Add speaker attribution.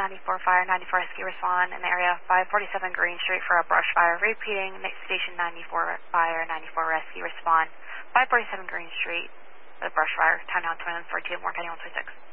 Speaker 1: 94 Fire, 94 Rescue respond in the area 547 Green Street for a brush fire. Repeating, next station 94 Fire, 94 Rescue respond 547 Green Street for the brush fire. Time now 21:42, Moore County 126.